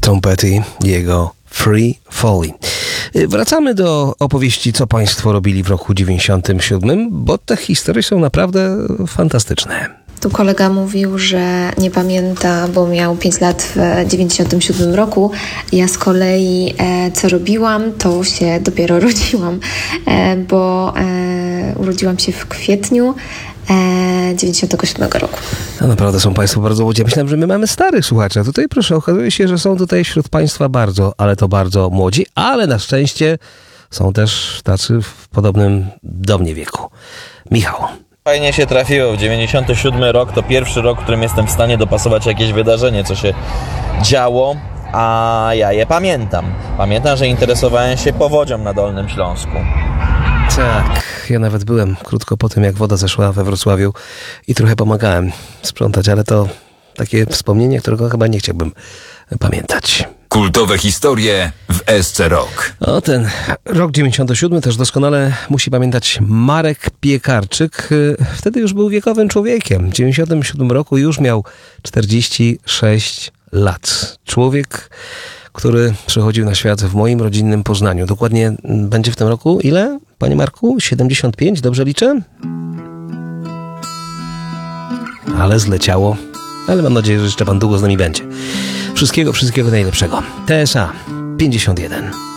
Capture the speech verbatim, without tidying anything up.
Tom Petty i jego Free Falling. Wracamy do opowieści, co państwo robili w roku dziewięćdziesiątym siódmym, bo te historie są naprawdę fantastyczne. Tu kolega mówił, że nie pamięta, bo miał pięć lat w dziewięćdziesiątym siódmym roku. Ja z kolei e, co robiłam, to się dopiero rodziłam, e, bo e, urodziłam się w kwietniu e, dziewięćdziesiątego siódmego roku. No naprawdę są państwo bardzo młodzi. Myślałem, że my mamy starych słuchaczy. A tutaj proszę, okazuje się, że są tutaj wśród państwa bardzo, ale to bardzo młodzi, ale na szczęście są też tacy w podobnym do mnie wieku. Michał. Fajnie się trafiło. W dziewięćdziesiąty siódmy rok to pierwszy rok, w którym jestem w stanie dopasować jakieś wydarzenie, co się działo, a ja je pamiętam. Pamiętam, że interesowałem się powodzią na Dolnym Śląsku. Tak, ja nawet byłem krótko po tym, jak woda zeszła we Wrocławiu i trochę pomagałem sprzątać, ale to takie wspomnienie, którego chyba nie chciałbym pamiętać. Kultowe historie w S C Rock. O, ten rok dziewięćdziesiąty siódmy też doskonale musi pamiętać Marek Piekarczyk. Wtedy już był wiekowym człowiekiem. W dziewięćdziesiątym siódmym roku już miał czterdzieści sześć lat. Człowiek, który przychodził na świat w moim rodzinnym Poznaniu. Dokładnie będzie w tym roku ile, panie Marku? siedemdziesiąt pięć, dobrze liczę? Ale zleciało. Ale mam nadzieję, że jeszcze pan długo z nami będzie. Wszystkiego, wszystkiego najlepszego. T S A pięćdziesiąt jeden.